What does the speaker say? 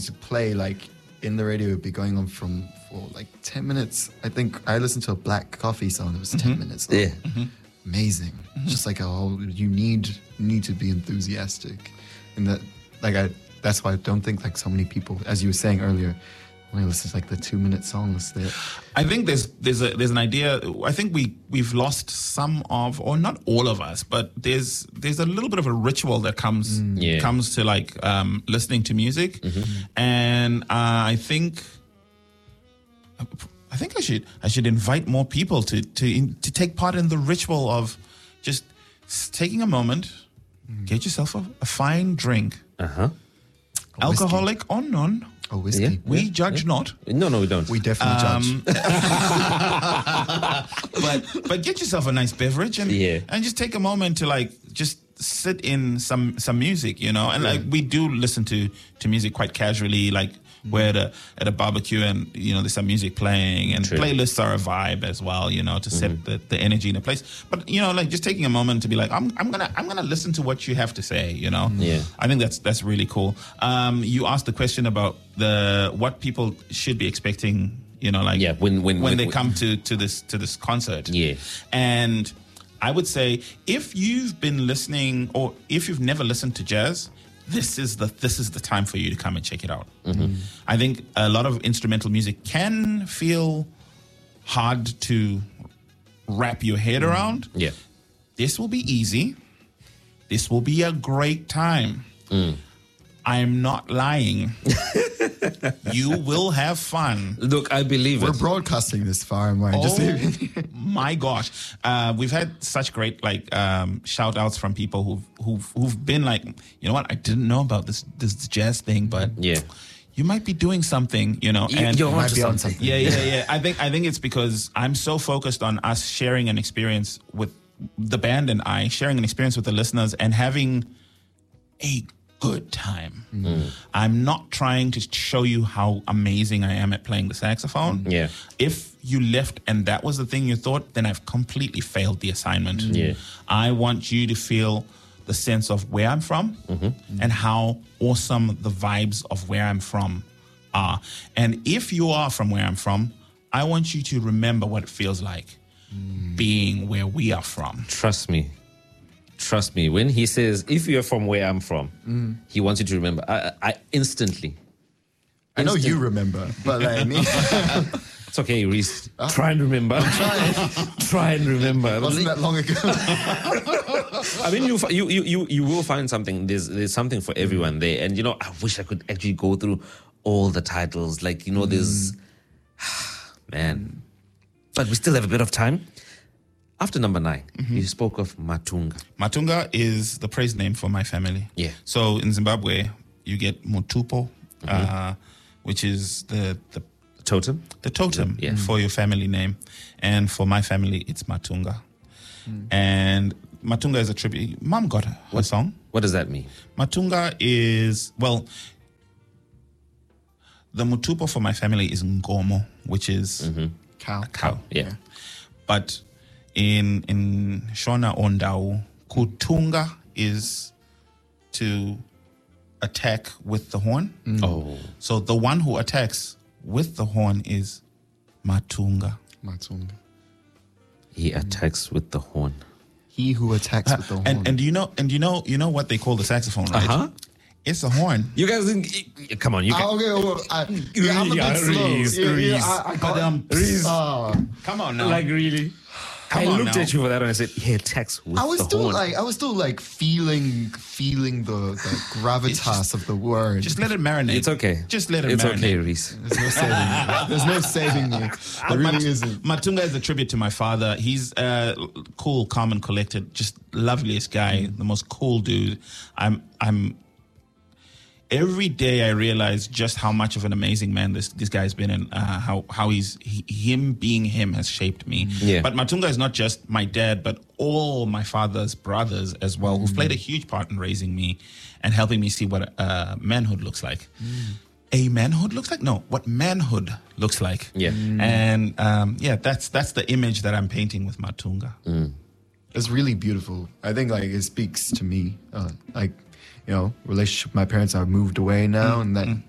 to play like in the radio would be going on for like 10 minutes. I think I listened to a Black Coffee song that was 10 minutes long. Yeah. Amazing. Just like you need to be enthusiastic, and that's why I don't think like so many people, as you were saying earlier, when I listen to like the 2-minute songs. I think there's an idea. I think we've lost some of, or not all of us, but there's a little bit of a ritual that comes to like listening to music, and I think I should invite more people to take part in the ritual of just taking a moment, get yourself a fine drink, alcoholic or non. Oh, whiskey. Yeah. We judge not. No, we don't. We definitely judge. But get yourself a nice beverage and just take a moment to like just sit in some music, you know. And like we do listen to music quite casually, like we're at a barbecue and you know there's some music playing, and playlists are a vibe as well, you know, to set the energy in a place. But you know, like just taking a moment to be like, I'm gonna listen to what you have to say, you know. Yeah. I think that's really cool. You asked the question about what people should be expecting, you know, like when they come to this concert. Yeah. And I would say if you've been listening or if you've never listened to jazz, this is the time for you to come and check it out. I think a lot of instrumental music can feel hard to wrap your head around. Yeah. This will be easy. This will be a great time. I'm not lying. You will have fun. Look, I believe We're it. broadcasting this far and wide. Oh my gosh. We've had such great like shout outs from people who've been like, you know what, I didn't know about this jazz thing, but you might be doing something, you know. And You're might onto be on something. yeah. I think it's because I'm so focused on us sharing an experience with the band and I sharing an experience with the listeners and having a good time. I'm not trying to show you how amazing I am at playing the saxophone. Yeah. If you left and that was the thing you thought, then I've completely failed the assignment. Yeah. I want you to feel the sense of where I'm from and how awesome the vibes of where I'm from are. And if you are from where I'm from, I want you to remember what it feels like being where we are from. Trust me. When he says, if you're from where I'm from, he wants you to remember. I instantly. I know you remember, but like, I mean, It's okay, Reese. Try and remember. Try and remember. wasn't that long ago? I mean, you will find something. There's something for everyone there. And, you know, I wish I could actually go through all the titles. Like, you know, there's... Man. But we still have a bit of time. After number 9, you spoke of Matunga. Matunga is the praise name for my family. Yeah. So in Zimbabwe, you get Mutupo, which is the Totem? the totem for your family name. And for my family, it's Matunga. And Matunga is a tribute. Mom got her song. What does that mean? Matunga is, well, the Mutupo for my family is Ngomo, which is Cow. Yeah. But in Shona Ondau, Kutunga is to attack with the horn. Oh. So the one who attacks with the horn is Matunga. Matunga. He attacks with the horn. He who attacks with the horn. And you know what they call the saxophone, right? It's a horn. You guys didn't... Come on, you guys... Okay, well, I'm a bit slow. Reese. I got Reese. Come on now. Like, really? I on looked now. at you for that and I said, he attacks with I was the still horn. feeling the gravitas of the word. Just let it marinate. It's okay. Just let it It's marinate. okay, Reese. There's no saving me. There really isn't. Matunga is a tribute to my father. He's cool, calm, and collected. Just loveliest guy, the most cool dude. I'm. Every day I realize just how much of an amazing man this guy's been, and how him being him has shaped me. Yeah. But Matunga is not just my dad, but all my father's brothers as well, who've played a huge part in raising me and helping me see what manhood looks like. A manhood looks like? No, what manhood looks like. Yeah. And that's the image that I'm painting with Matunga. It's really beautiful. I think it speaks to me. Relationship. My parents are moved away now, and that